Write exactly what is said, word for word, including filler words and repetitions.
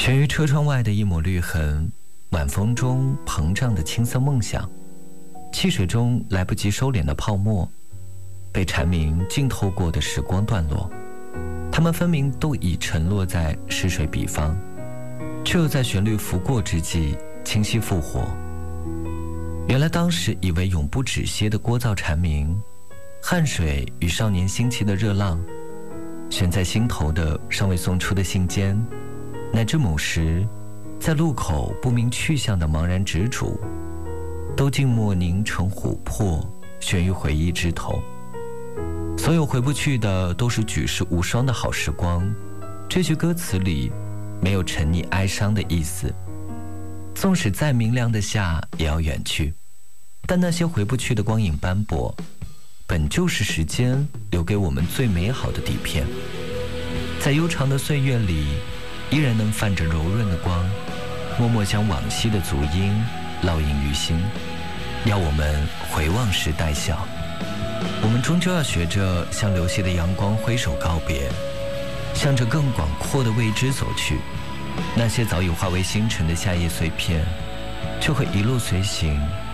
悬于车窗外的一抹绿痕，晚风中膨胀的青涩梦想，汽水中来不及收敛的泡沫，被蝉鸣浸透过的时光段落，它们分明都已沉落在逝水彼方，却又在旋律拂过之际清晰复活。原来当时以为永不止歇的聒噪蝉鸣，汗水与少年兴起的热浪，悬在心头的尚未送出的信笺，乃至某时在路口不明去向的茫然执着，都静默凝成琥珀，悬于回忆之头。所有回不去的都是举世无双的好时光。这句歌词里没有沉溺哀伤的意思，纵使再明亮的夏也要远去，但那些回不去的光影斑驳，本就是时间留给我们最美好的底片。在悠长的岁月里，依然能泛着柔润的光，默默将往昔的足音烙印于心，要我们回望时带笑。我们终究要学着向流泻的阳光挥手告别，向着更广阔的未知走去。那些早已化为星辰的夏夜碎片，就会一路随行，